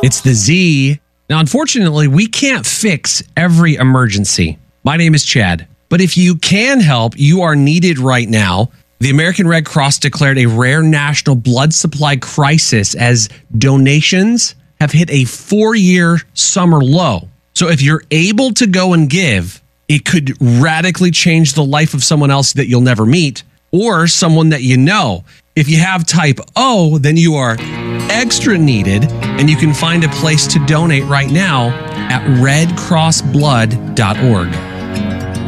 It's the Z. Now, unfortunately, we can't fix every emergency. My name is Chad. But if you can help, you are needed right now. The American Red Cross declared a rare national blood supply crisis as donations have hit a 4-year summer low. So if you're able to go and give, it could radically change the life of someone else that you'll never meet or someone that you know. If you have type O, then you are extra needed, and you can find a place to donate right now at redcrossblood.org.